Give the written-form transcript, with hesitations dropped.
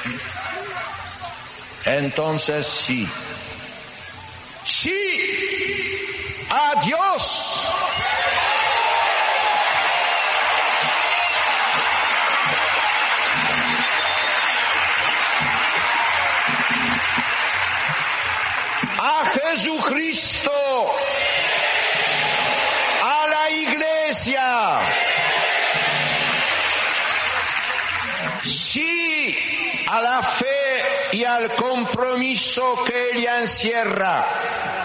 entonces sí. Sí a Dios. A Jesucristo, a la Iglesia, sí a la fe y al compromiso que ella encierra.